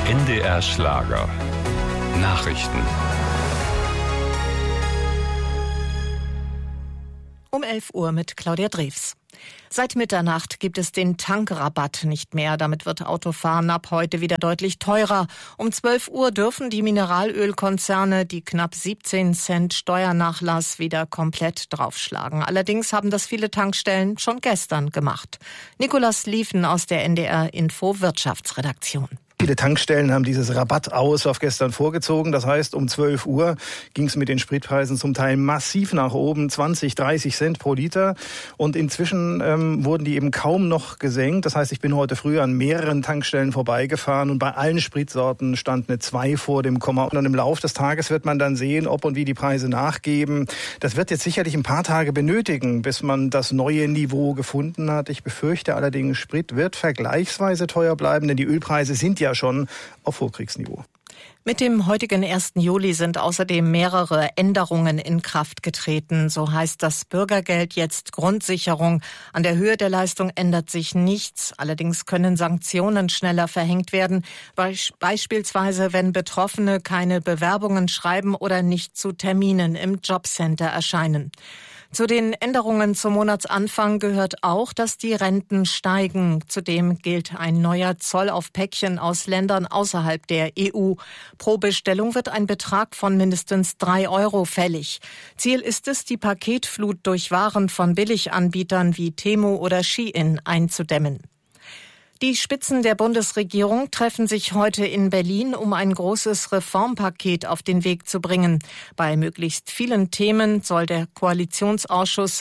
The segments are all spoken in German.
NDR Schlager Nachrichten. Um 11 Uhr mit Claudia Drews. Seit Mitternacht gibt es den Tankrabatt nicht mehr. Damit wird Autofahren ab heute wieder deutlich teurer. Um 12 Uhr dürfen die Mineralölkonzerne die knapp 17 Cent Steuernachlass wieder komplett draufschlagen. Allerdings haben das viele Tankstellen schon gestern gemacht. Nicolas Liefen aus der NDR Info Wirtschaftsredaktion. Viele Tankstellen haben dieses Rabatt auf gestern vorgezogen. Das heißt, um 12 Uhr ging es mit den Spritpreisen zum Teil massiv nach oben, 20, 30 Cent pro Liter. Und inzwischen wurden die eben kaum noch gesenkt. Das heißt, ich bin heute früh an mehreren Tankstellen vorbeigefahren und bei allen Spritsorten stand eine 2 vor dem Komma. Und im Laufe des Tages wird man dann sehen, ob und wie die Preise nachgeben. Das wird jetzt sicherlich ein paar Tage benötigen, bis man das neue Niveau gefunden hat. Ich befürchte allerdings, Sprit wird vergleichsweise teuer bleiben, denn die Ölpreise sind ja schon auf Vorkriegsniveau. Mit dem heutigen 1. Juli sind außerdem mehrere Änderungen in Kraft getreten. So heißt das Bürgergeld jetzt Grundsicherung. An der Höhe der Leistung ändert sich nichts. Allerdings können Sanktionen schneller verhängt werden. Beispielsweise, wenn Betroffene keine Bewerbungen schreiben oder nicht zu Terminen im Jobcenter erscheinen. Zu den Änderungen zum Monatsanfang gehört auch, dass die Renten steigen. Zudem gilt ein neuer Zoll auf Päckchen aus Ländern außerhalb der EU. Pro Bestellung wird ein Betrag von mindestens 3 € fällig. Ziel ist es, die Paketflut durch Waren von Billiganbietern wie Temu oder Shein einzudämmen. Die Spitzen der Bundesregierung treffen sich heute in Berlin, um ein großes Reformpaket auf den Weg zu bringen. Bei möglichst vielen Themen soll der Koalitionsausschuss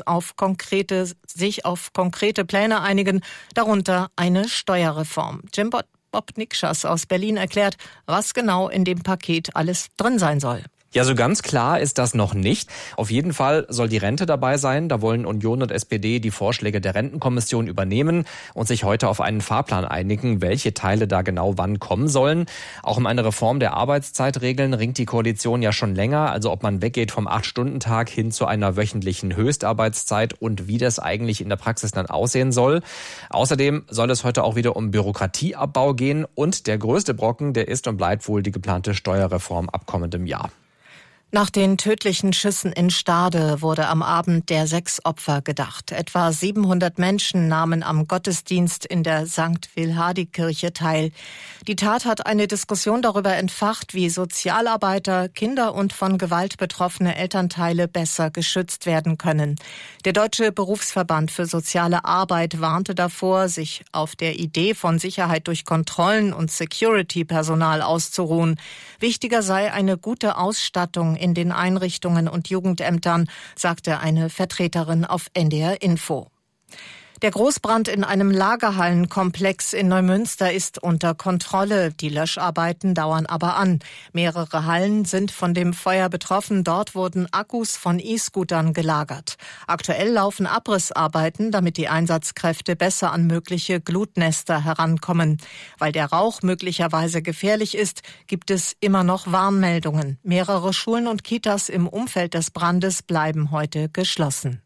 sich auf konkrete Pläne einigen, darunter eine Steuerreform. Jim Bob Nikschas aus Berlin erklärt, was genau in dem Paket alles drin sein soll. Ja, so ganz klar ist das noch nicht. Auf jeden Fall soll die Rente dabei sein. Da wollen Union und SPD die Vorschläge der Rentenkommission übernehmen und sich heute auf einen Fahrplan einigen, welche Teile da genau wann kommen sollen. Auch um eine Reform der Arbeitszeitregeln ringt die Koalition ja schon länger. Also ob man weggeht vom 8-Stunden-Tag hin zu einer wöchentlichen Höchstarbeitszeit und wie das eigentlich in der Praxis dann aussehen soll. Außerdem soll es heute auch wieder um Bürokratieabbau gehen. Und der größte Brocken, der ist und bleibt wohl die geplante Steuerreform ab kommendem Jahr. Nach den tödlichen Schüssen in Stade wurde am Abend der 6 Opfer gedacht. Etwa 700 Menschen nahmen am Gottesdienst in der St. Wilhardi-Kirche teil. Die Tat hat eine Diskussion darüber entfacht, wie Sozialarbeiter, Kinder und von Gewalt betroffene Elternteile besser geschützt werden können. Der Deutsche Berufsverband für soziale Arbeit warnte davor, sich auf der Idee von Sicherheit durch Kontrollen und Security-Personal auszuruhen. Wichtiger sei eine gute Ausstattung in den Einrichtungen und Jugendämtern, sagte eine Vertreterin auf NDR Info. Der Großbrand in einem Lagerhallenkomplex in Neumünster ist unter Kontrolle. Die Löscharbeiten dauern aber an. Mehrere Hallen sind von dem Feuer betroffen. Dort wurden Akkus von E-Scootern gelagert. Aktuell laufen Abrissarbeiten, damit die Einsatzkräfte besser an mögliche Glutnester herankommen. Weil der Rauch möglicherweise gefährlich ist, gibt es immer noch Warnmeldungen. Mehrere Schulen und Kitas im Umfeld des Brandes bleiben heute geschlossen.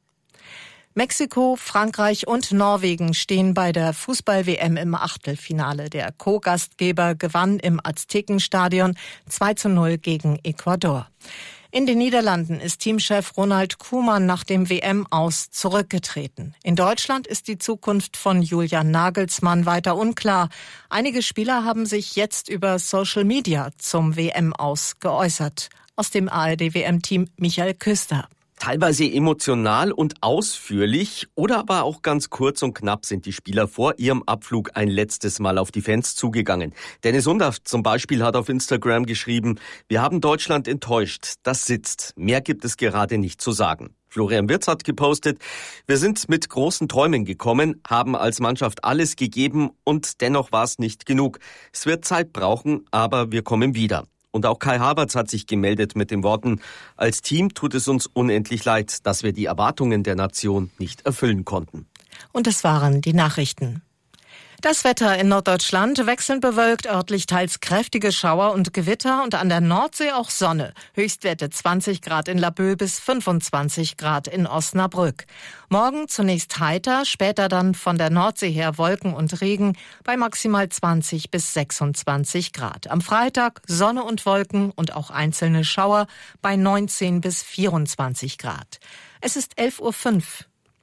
Mexiko, Frankreich und Norwegen stehen bei der Fußball-WM im Achtelfinale. Der Co-Gastgeber gewann im Aztekenstadion 2:0 gegen Ecuador. In den Niederlanden ist Teamchef Ronald Koeman nach dem WM-Aus zurückgetreten. In Deutschland ist die Zukunft von Julian Nagelsmann weiter unklar. Einige Spieler haben sich jetzt über Social Media zum WM-Aus geäußert. Aus dem ARD-WM-Team Michael Küster. Teilweise emotional und ausführlich oder aber auch ganz kurz und knapp sind die Spieler vor ihrem Abflug ein letztes Mal auf die Fans zugegangen. Dennis Undaff zum Beispiel hat auf Instagram geschrieben: Wir haben Deutschland enttäuscht, das sitzt. Mehr gibt es gerade nicht zu sagen. Florian Wirtz hat gepostet: Wir sind mit großen Träumen gekommen, haben als Mannschaft alles gegeben und dennoch war es nicht genug. Es wird Zeit brauchen, aber wir kommen wieder. Und auch Kai Havertz hat sich gemeldet mit den Worten: Als Team tut es uns unendlich leid, dass wir die Erwartungen der Nation nicht erfüllen konnten. Und das waren die Nachrichten. Das Wetter in Norddeutschland wechselnd bewölkt, örtlich teils kräftige Schauer und Gewitter und an der Nordsee auch Sonne. Höchstwerte 20 Grad in Laboe bis 25 Grad in Osnabrück. Morgen zunächst heiter, später dann von der Nordsee her Wolken und Regen bei maximal 20 bis 26 Grad. Am Freitag Sonne und Wolken und auch einzelne Schauer bei 19 bis 24 Grad. Es ist 11:05 Uhr.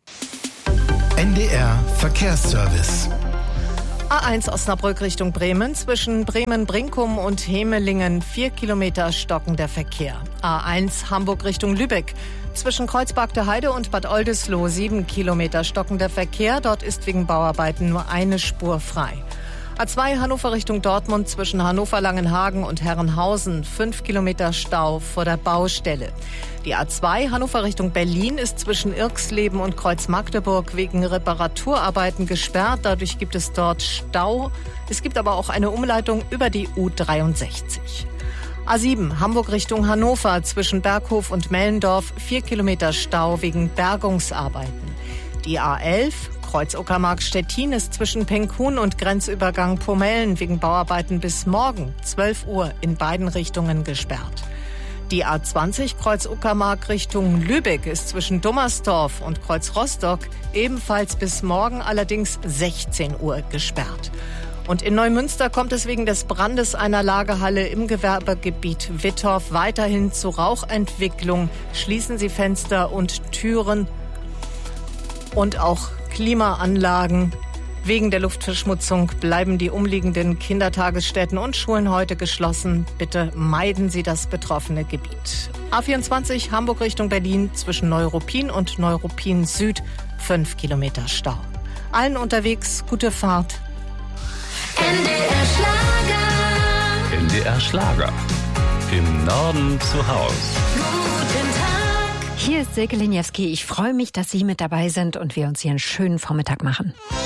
NDR Verkehrsservice. A1 Osnabrück Richtung Bremen, zwischen Bremen-Brinkum und Hemelingen 4 Kilometer stockender Verkehr. A1 Hamburg Richtung Lübeck, zwischen Kreuzberg der Heide und Bad Oldesloe 7 Kilometer stockender Verkehr. Dort ist wegen Bauarbeiten nur eine Spur frei. A2 Hannover Richtung Dortmund, zwischen Hannover-Langenhagen und Herrenhausen 5 Kilometer Stau vor der Baustelle. Die A2 Hannover Richtung Berlin ist zwischen Irxleben und Kreuz-Magdeburg wegen Reparaturarbeiten gesperrt. Dadurch gibt es dort Stau. Es gibt aber auch eine Umleitung über die U63. A7 Hamburg Richtung Hannover, zwischen Berghof und Mellendorf 4 Kilometer Stau wegen Bergungsarbeiten. Die A11 Kreuz-Uckermark-Stettin ist zwischen Penkhuhn und Grenzübergang Pomellen wegen Bauarbeiten bis morgen 12 Uhr in beiden Richtungen gesperrt. Die A20 Kreuz-Uckermark Richtung Lübeck ist zwischen Dummersdorf und Kreuz-Rostock ebenfalls bis morgen allerdings 16 Uhr gesperrt. Und in Neumünster kommt es wegen des Brandes einer Lagerhalle im Gewerbegebiet Wittorf weiterhin zu Rauchentwicklung. Schließen Sie Fenster und Türen und auch Klimaanlagen. Wegen der Luftverschmutzung bleiben die umliegenden Kindertagesstätten und Schulen heute geschlossen. Bitte meiden Sie das betroffene Gebiet. A24 Hamburg Richtung Berlin, zwischen Neuruppin und Neuruppin Süd 5 Kilometer Stau. Allen unterwegs gute Fahrt. NDR Schlager. NDR Schlager. Im Norden zu Haus. Guten Tag. Hier ist Silke Liniewski. Ich freue mich, dass Sie mit dabei sind und wir uns hier einen schönen Vormittag machen.